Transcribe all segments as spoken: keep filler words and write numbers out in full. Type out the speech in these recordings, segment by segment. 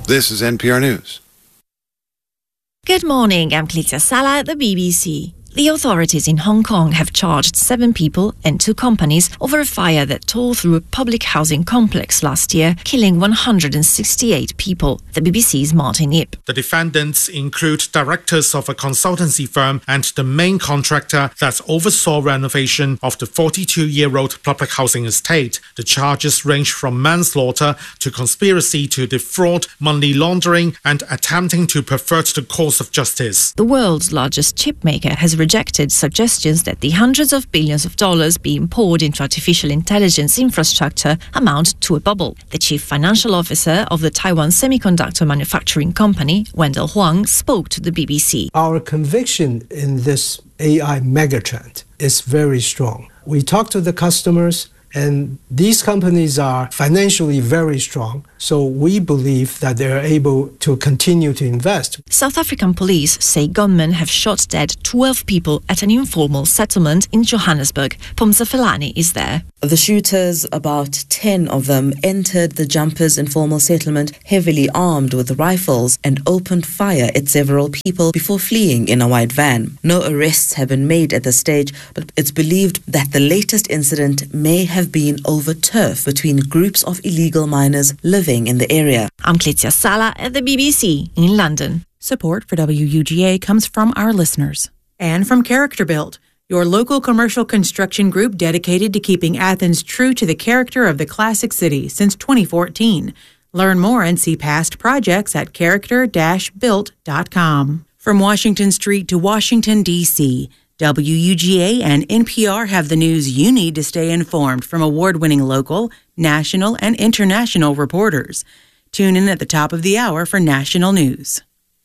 This is N P R News. Good morning, I'm Clitia Sala at the B B C. The authorities in Hong Kong have charged seven people and two companies over a fire that tore through a public housing complex last year, killing one hundred sixty-eight people. The B B C's Martin Ip. The defendants include directors of a consultancy firm and the main contractor that oversaw renovation of the forty-two-year-old public housing estate. The charges range from manslaughter to conspiracy to defraud, money laundering, and attempting to pervert the course of justice. The world's largest chip maker has rejected suggestions that the hundreds of billions of dollars being poured into artificial intelligence infrastructure amount to a bubble. The chief financial officer of the Taiwan semiconductor manufacturing company, Wendell Huang, spoke to the B B C. Our conviction in this A I megatrend is very strong. We talk to the customers, and these companies are financially very strong, so we believe that they are able to continue to invest. South African police say gunmen have shot dead twelve people at an informal settlement in Johannesburg. Pomza Felani is there. The shooters, about ten of them, entered the Jumpers informal settlement heavily armed with rifles and opened fire at several people before fleeing in a white van. No arrests have been made at this stage, but it's believed that the latest incident may have been over turf between groups of illegal miners living in the area. I'm Clitia Sala at the B B C in London. Support for W U G A comes from our listeners and from Character Built, your local commercial construction group dedicated to keeping Athens true to the character of the classic city since twenty fourteen. Learn more and see past projects at character dash built dot com. From Washington Street to Washington, D C, W U G A and N P R have the news you need to stay informed from award-winning local, national, and international reporters. Tune in at the top of the hour for national news.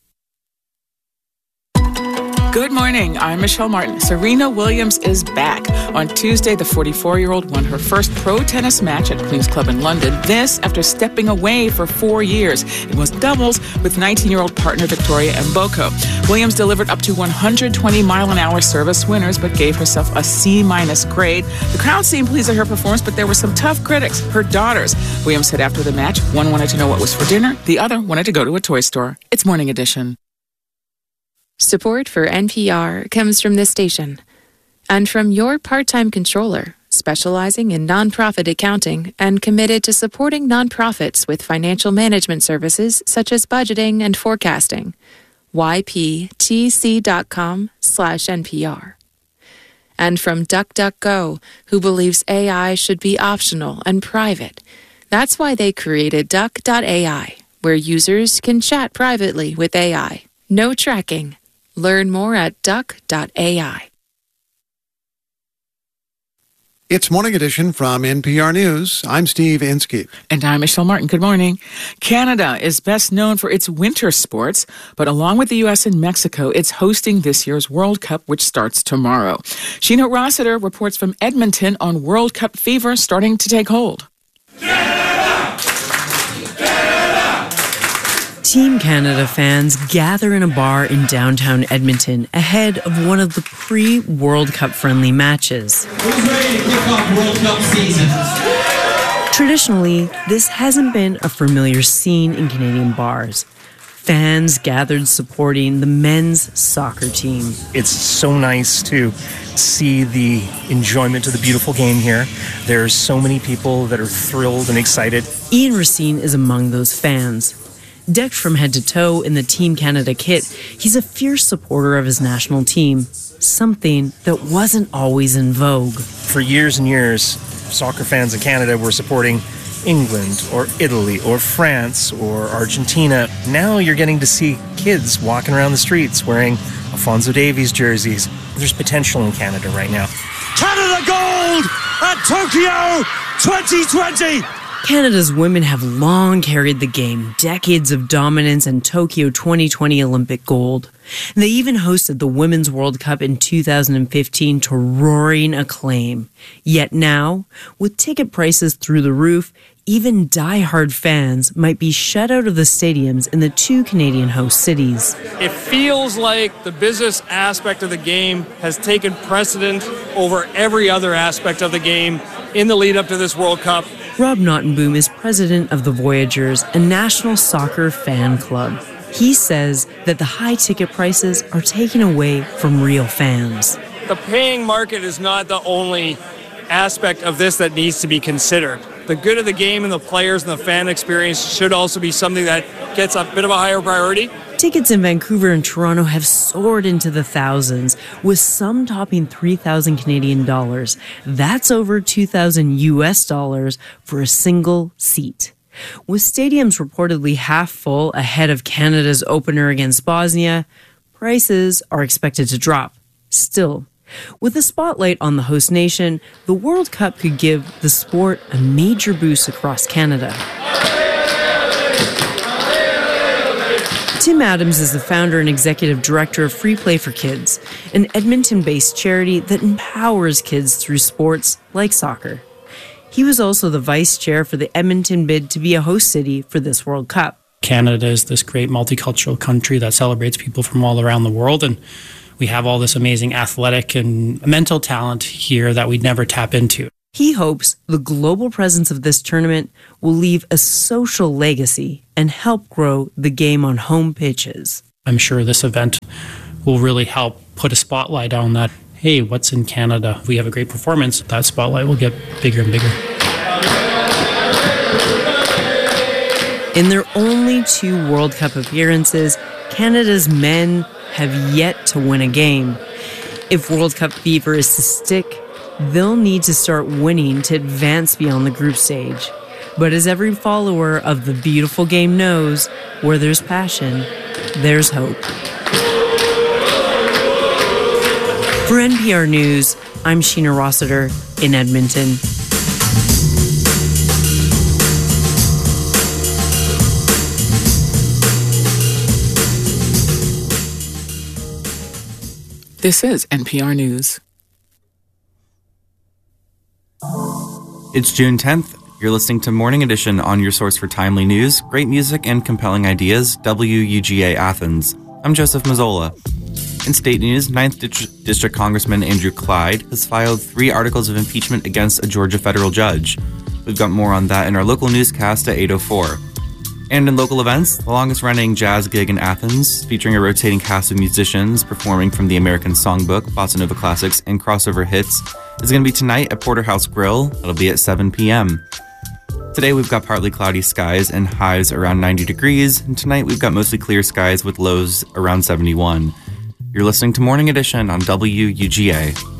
Good morning. I'm Michelle Martin. Serena Williams is back. On Tuesday, the forty-four-year-old won her first pro tennis match at Queen's Club in London. This after stepping away for four years. It was doubles with nineteen-year-old partner Victoria Mboko. Williams delivered up to one hundred twenty mile-an-hour service winners, but gave herself a C-minus grade. The crowd seemed pleased with her performance, but there were some tough critics, her daughters. Williams said after the match, one wanted to know what was for dinner, the other wanted to go to a toy store. It's Morning Edition. Support for N P R comes from this station and from your part-time controller, specializing in nonprofit accounting and committed to supporting nonprofits with financial management services such as budgeting and forecasting. Y P T C dot com slash N P R. And from DuckDuckGo, who believes A I should be optional and private. That's why they created Duck dot A I, where users can chat privately with A I. No tracking. Learn more at Duck dot A I. It's Morning Edition from N P R News. I'm Steve Inskeep. And I'm Michelle Martin. Good morning. Canada is best known for its winter sports, but along with the U S and Mexico, it's hosting this year's World Cup, which starts tomorrow. Sheena Rossiter reports from Edmonton on World Cup fever starting to take hold. Canada! Canada! Team Canada fans gather in a bar in downtown Edmonton ahead of one of the pre-World Cup friendly matches. Who's ready to kick off World Cup season? Traditionally, this hasn't been a familiar scene in Canadian bars. Fans gathered supporting the men's soccer team. It's so nice to see the enjoyment of the beautiful game here. There's so many people that are thrilled and excited. Ian Racine is among those fans. Decked from head to toe in the Team Canada kit, he's a fierce supporter of his national team, something that wasn't always in vogue. For years and years, soccer fans in Canada were supporting England or Italy or France or Argentina. Now you're getting to see kids walking around the streets wearing Alphonso Davies jerseys. There's potential in Canada right now. Canada gold at Tokyo twenty twenty! Canada's women have long carried the game, decades of dominance and Tokyo twenty twenty Olympic gold. They even hosted the Women's World Cup in two thousand fifteen to roaring acclaim. Yet now, with ticket prices through the roof, even die-hard fans might be shut out of the stadiums in the two Canadian host cities. It feels like the business aspect of the game has taken precedent over every other aspect of the game in the lead up to this World Cup. Rob Nottenboom is president of the Voyagers, a national soccer fan club. He says that the high ticket prices are taken away from real fans. The paying market is not the only aspect of this that needs to be considered. The good of the game and the players and the fan experience should also be something that gets a bit of a higher priority. Tickets in Vancouver and Toronto have soared into the thousands, with some topping three thousand Canadian dollars. That's over two thousand U S dollars for a single seat. With stadiums reportedly half full ahead of Canada's opener against Bosnia, prices are expected to drop. Still, with a spotlight on the host nation, the World Cup could give the sport a major boost across Canada. Tim Adams is the founder and executive director of Free Play for Kids, an Edmonton-based charity that empowers kids through sports like soccer. He was also the vice chair for the Edmonton bid to be a host city for this World Cup. Canada is this great multicultural country that celebrates people from all around the world, and we have all this amazing athletic and mental talent here that we'd never tap into. He hopes the global presence of this tournament will leave a social legacy and help grow the game on home pitches. I'm sure this event will really help put a spotlight on that. Hey, what's in Canada? If we have a great performance, that spotlight will get bigger and bigger. In their only two World Cup appearances, Canada's men have yet to win a game. If World Cup fever is to stick, they'll need to start winning to advance beyond the group stage. But as every follower of the beautiful game knows, where there's passion, there's hope. For N P R News, I'm Sheena Rossiter in Edmonton. This is N P R News. It's June tenth. You're listening to Morning Edition on your source for timely news, great music, and compelling ideas, W U G A Athens. I'm Joseph Mazzola. In state news, ninth District Congressman Andrew Clyde has filed three articles of impeachment against a Georgia federal judge. We've got more on that in our local newscast at eight oh four. And in local events, the longest-running jazz gig in Athens, featuring a rotating cast of musicians performing from the American Songbook, Bossa Nova Classics, and crossover hits, is going to be tonight at Porterhouse Grill. It'll be at seven p.m. Today we've got partly cloudy skies and highs around ninety degrees, and tonight we've got mostly clear skies with lows around seventy-one. You're listening to Morning Edition on W U G A.